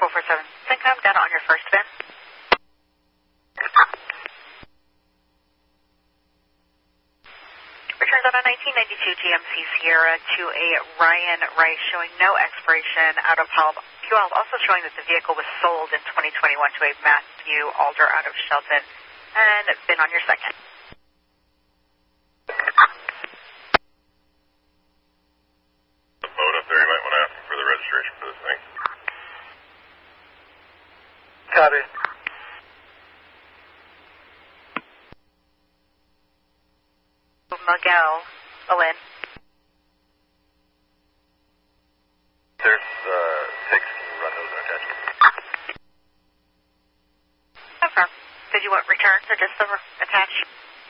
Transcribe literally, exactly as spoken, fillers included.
four four seven Syncom, data on your first VIN. Returns on a nineteen ninety-two G M C Sierra to a Ryan Rice showing no expiration out of Puyallup, also showing that the vehicle was sold in twenty twenty-one to a Matthew Alder out of Shelton. And VIN on your second. The boat up there, you might want to ask for the registration for this thing. Copy. Miguel, Olin. There's uh, six. Can you run those and attach them? Confirm. Did you want returns or just the attach?